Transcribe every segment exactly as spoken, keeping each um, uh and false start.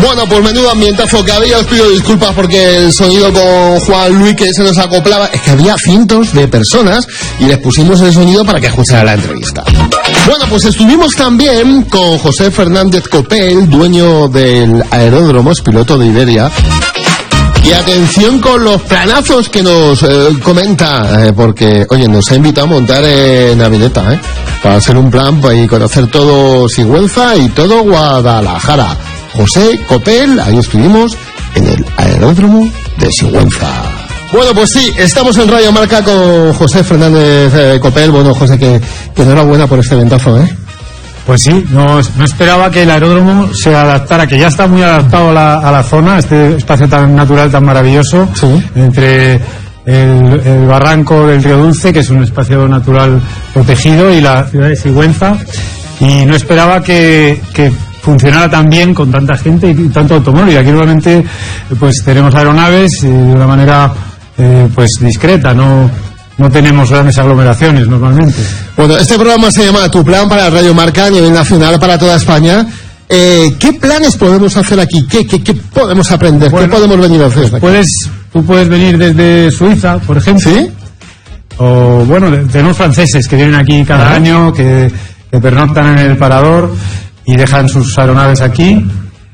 Bueno, pues menudo ambientazo que había. Os pido disculpas porque el sonido con Juan Luis que se nos acoplaba, es que había cientos de personas y les pusimos el sonido para que escuchara la entrevista. Bueno, pues estuvimos también con José Fernández Copel, dueño del aeródromo, es piloto de Iberia. Y atención con los planazos que nos eh, comenta, eh, porque, oye, nos ha invitado a montar en avioneta, ¿eh? Para hacer un plan para ir conocer todo Sigüenza y todo Guadalajara. José Copel, ahí estuvimos en el aeródromo de Sigüenza. Bueno, pues sí, estamos en Radio Marca con José Fernández eh, Copel. Bueno, José, que, que enhorabuena por este ventazo, ¿eh? Pues sí, no, no esperaba que el aeródromo se adaptara, que ya está muy adaptado a la, a la zona, este espacio tan natural, tan maravilloso, sí. Entre el, el barranco del Río Dulce, que es un espacio natural protegido, y la ciudad de Sigüenza, y no esperaba que, que funcionara tan bien con tanta gente y tanto automóvil. Aquí normalmente pues tenemos aeronaves eh, de una manera eh, pues discreta, no no tenemos grandes aglomeraciones normalmente. Bueno, este programa se llama Tu Plan para Radio Marca a nivel nacional para toda España. Eh, ¿Qué planes podemos hacer aquí? ¿Qué, qué, qué podemos aprender? Bueno, ¿qué podemos venir a hacer aquí? Puedes, tú puedes venir desde Suiza, por ejemplo. ¿Sí? O, bueno, tenemos franceses que vienen aquí cada Ajá. año, que, que pernoctan en el parador y dejan sus aeronaves aquí.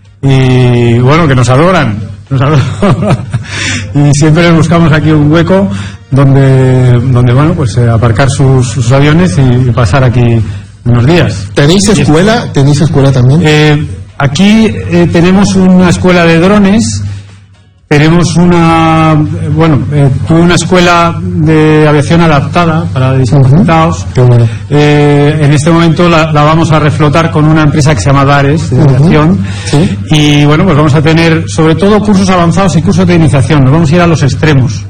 Y, bueno, que nos adoran. Nos adoran. Y siempre les buscamos aquí un hueco donde, donde bueno, pues eh, aparcar sus, sus aviones y, y pasar aquí unos días. ¿Tenéis escuela? Esto, ¿Tenéis escuela también? Eh, aquí eh, tenemos una escuela de drones, tenemos una, eh, bueno, eh, tuve una escuela de aviación adaptada para discapacitados. Uh-huh. Bueno. Eh, en este momento la, la vamos a reflotar con una empresa que se llama Dares, de uh-huh. aviación. ¿Sí? Y bueno, pues vamos a tener sobre todo cursos avanzados y cursos de iniciación, nos vamos a ir a los extremos.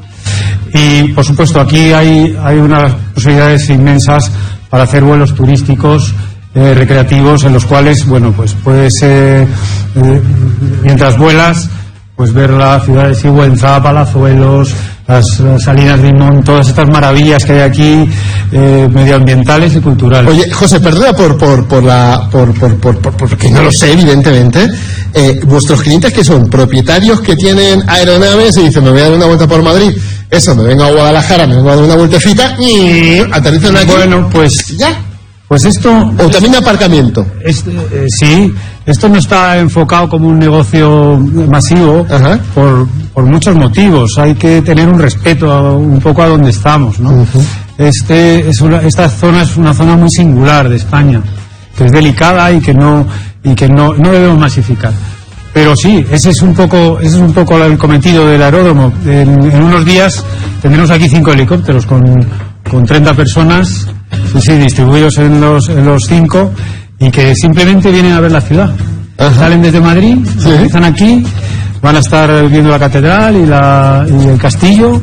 Y por supuesto aquí hay, hay unas posibilidades inmensas para hacer vuelos turísticos, eh, recreativos, en los cuales, bueno, pues puedes, eh, eh, mientras vuelas, pues ver la ciudad de Sigüenza, Palazuelos, las, las Salinas de Imón, todas estas maravillas que hay aquí, eh, medioambientales y culturales. Oye, José, perdona por por por la por por por, por porque no lo sé, evidentemente. Eh, vuestros clientes que son propietarios que tienen aeronaves y dicen, me voy a dar una vuelta por Madrid. Eso, me vengo a Guadalajara, me vengo a dar una vueltecita y aterrizan aquí. Bueno, pues ya. Pues esto... O también aparcamiento. Este, eh, sí, esto no está enfocado como un negocio masivo por, por muchos motivos. Hay que tener un respeto a, un poco a donde estamos, ¿no? Uh-huh. Este, es una, esta zona es una zona muy singular de España, que es delicada y que no, y que no, no debemos masificar. Pero sí, ese es un poco, ese es un poco el cometido del aeródromo. En, en unos días tendremos aquí cinco helicópteros con, con treinta personas, sí, sí, distribuidos en los, en los cinco, y que simplemente vienen a ver la ciudad. Ajá. Salen desde Madrid, ¿sí? Empiezan aquí, van a estar viendo la catedral y, la, y el castillo,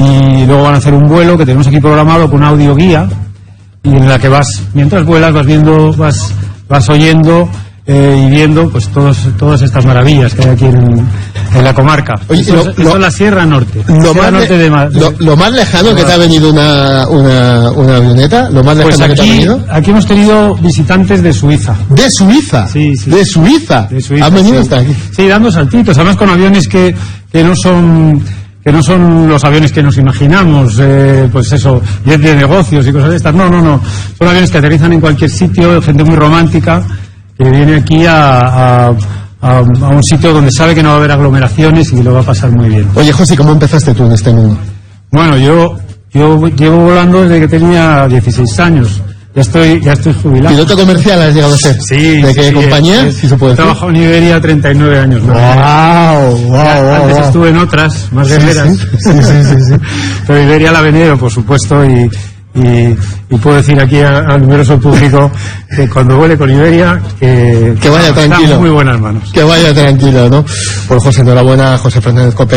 y luego van a hacer un vuelo que tenemos aquí programado con audio guía, y en la que vas, mientras vuelas, vas viendo, vas, vas oyendo Eh, y viendo pues todos, todas estas maravillas que hay aquí en, en la comarca. Oye, esto, lo, es, esto lo, es la Sierra Norte. Lo, Sierra más, norte de, de, lo, lo más lejano de, que te ha venido una, una, una avioneta, lo más lejano pues aquí, que te ha venido. Aquí hemos tenido visitantes de Suiza. ¿De Suiza? Sí, sí. ¿De Suiza? De Suiza. ¿Han venido sí. hasta aquí? Sí, dando saltitos, además con aviones que, que no son... que no son los aviones que nos imaginamos, eh, pues eso, jet de negocios y cosas de estas. No, no, no. Son aviones que aterrizan en cualquier sitio, gente muy romántica, que viene aquí a, a, a, a un sitio donde sabe que no va a haber aglomeraciones y lo va a pasar muy bien. Oye, José, ¿cómo empezaste tú en este mundo? Bueno, yo yo llevo volando desde que tenía dieciséis años. Ya estoy ya estoy jubilado. ¿Piloto comercial has llegado a ser? Sí. ¿De qué sí, compañía? Es, si se puede decir. He trabajado en Iberia treinta y nueve años. ¿No? Wow, wow, wow, Antes wow. estuve en otras, más guerreras. Sí, sí, sí, sí, sí, sí. Pero Iberia la he venido, por supuesto, y... Y, y puedo decir aquí al numeroso público que cuando vuele con Iberia que, que vaya tranquilo, estamos muy buenas manos. Que vaya tranquilo, ¿no? Por José, enhorabuena, José Fernández Copel.